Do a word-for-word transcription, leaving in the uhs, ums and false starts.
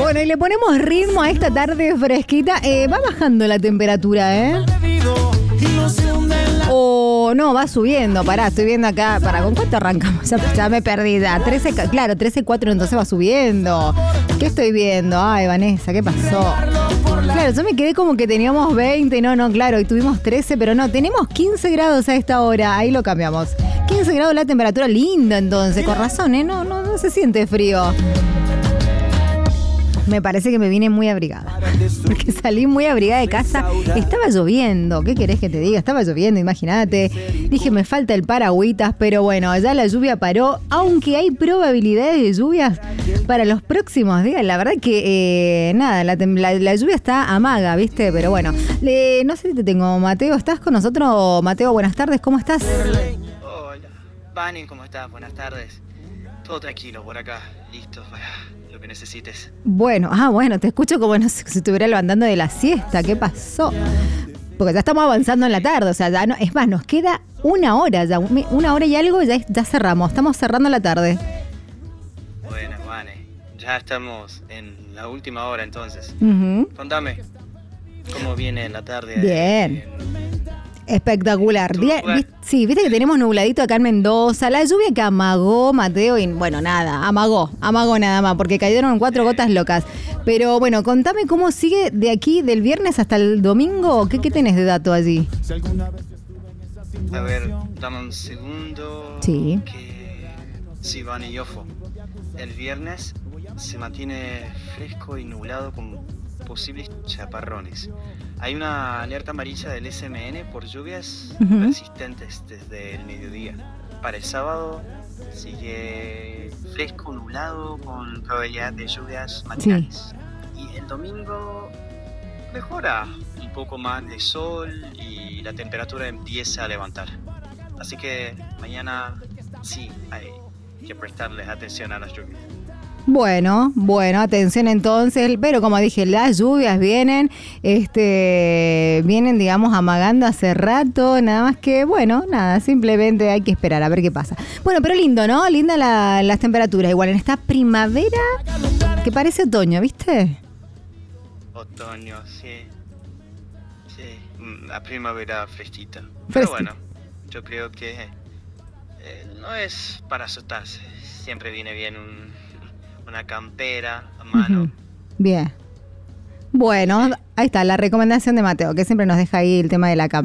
Bueno, y le ponemos ritmo a esta tarde fresquita. Eh, va bajando la temperatura, ¿eh? O no, va subiendo. Pará, estoy viendo acá. Pará, ¿con cuánto arrancamos? Ya, ya me perdí. Da. trece, claro, trece cuatro, entonces va subiendo. ¿Qué estoy viendo? Ay, Vanessa, ¿qué pasó? Claro, yo me quedé como que teníamos veinte. No, no, claro, y tuvimos trece, pero no, tenemos quince grados a esta hora. Ahí lo cambiamos. quince grados la temperatura, linda entonces. Con razón, ¿eh? No, no, no se siente frío. Me parece que me vine muy abrigada. Porque salí muy abrigada de casa. Estaba lloviendo. ¿Qué querés que te diga? Estaba lloviendo, imagínate. Dije, me falta el paragüitas, pero bueno, ya la lluvia paró. Aunque hay probabilidades de lluvias para los próximos días. La verdad que, eh, nada, la, la, la lluvia está amaga, ¿viste? Pero bueno, le, no sé si te tengo, Mateo. ¿Estás con nosotros? Mateo, buenas tardes. ¿Cómo estás? Hola. Vani, ¿cómo estás? Buenas tardes. Todo tranquilo por acá. Listo para lo que necesites. Bueno, ah, bueno, te escucho como no sé, si estuviera levantando de la siesta. ¿Qué pasó? Porque ya estamos avanzando en la tarde, o sea, ya no, es más, nos queda una hora ya, una hora y algo, ya, ya cerramos, estamos cerrando la tarde. Bueno, Vani, ya estamos en la última hora entonces. Uh-huh. Contame, ¿cómo viene la tarde? Bien. En... Espectacular. Día, vi, sí, viste que tenemos nubladito acá en Mendoza, la lluvia que amagó, Mateo, y bueno, nada, amagó, amagó nada más, porque cayeron cuatro gotas locas. Pero bueno, contame cómo sigue de aquí, del viernes hasta el domingo, ¿qué, qué tenés de dato allí? A ver, dame un segundo. Sí. Que... Sí, Vani y ojo. El viernes se mantiene fresco y nublado con posibles chaparrones. Hay una alerta amarilla del S M N por lluvias uh-huh. persistentes desde el mediodía. Para el sábado sigue fresco, nublado, con probabilidad de lluvias matinales. Sí. Y el domingo mejora un poco más de sol y la temperatura empieza a levantar. Así que mañana sí hay que prestarles atención a las lluvias. Bueno, bueno, atención entonces, pero como dije, las lluvias vienen, este, vienen, digamos, amagando hace rato, nada más que, bueno, nada, simplemente hay que esperar a ver qué pasa. Bueno, pero lindo, ¿no? Linda la, las temperaturas, igual en esta primavera que parece otoño, ¿viste? Otoño, sí, sí, la primavera fresquita. Pero Fresquita. Bueno, yo creo que eh, no es para asustarse, siempre viene bien un... una campera a mano. Uh-huh. Bien. Bueno, ahí está la recomendación de Mateo, que siempre nos deja ahí el tema de la campera.